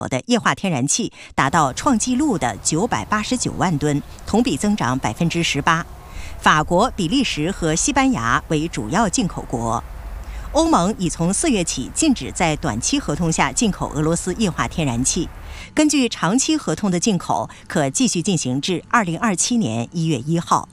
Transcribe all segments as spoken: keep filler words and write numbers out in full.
的液化天然气达到创纪录的九百八十九万吨，同比增长百分之十八。法国、比利时和西班牙为主要进口国。欧盟已从四月起禁止在短期合同下进口俄罗斯液化天然气，根据长期合同的进口可继续进行至二零二七年一月一号。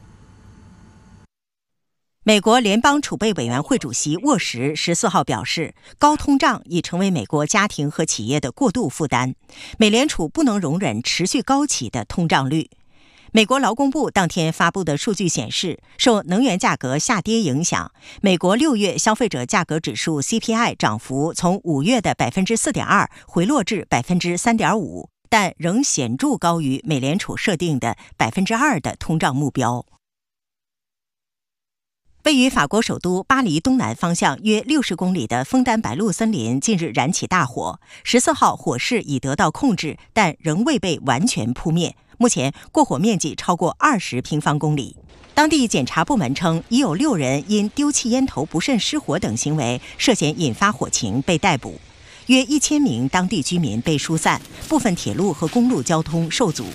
美国联邦储备委员会主席沃什十四号表示，高通胀已成为美国家庭和企业的过度负担，美联储不能容忍持续高企的通胀率。美国劳工部当天发布的数据显示，受能源价格下跌影响，美国六月消费者价格指数 C P I 涨幅从五月的 百分之四点二 回落至 百分之三点五， 但仍显著高于美联储设定的 百分之二 的通胀目标。位于法国首都巴黎东南方向约六十公里的枫丹白露森林近日燃起大火，十四号火势已得到控制，但仍未被完全扑灭。目前过火面积超过二十平方公里。当地检察部门称，已有六人因丢弃烟头、不慎失火等行为涉嫌引发火情被逮捕。约一千名当地居民被疏散，部分铁路和公路交通受阻。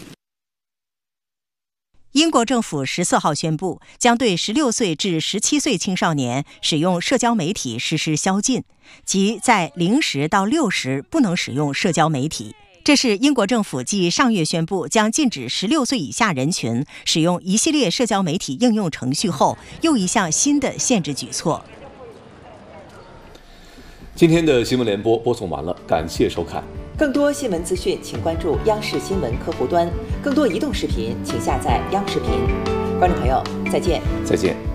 英国政府十四号宣布，将对十六岁至十七岁青少年使用社交媒体实施宵禁，即在零时到六时不能使用社交媒体。这是英国政府继上月宣布将禁止十六岁以下人群使用一系列社交媒体应用程序后，又一项新的限制举措。 今天的新闻联播播送完了，感谢收看。 更多新闻资讯，请关注央视新闻客户端。更多移动视频，请下载央视频。观众朋友，再见。 再见。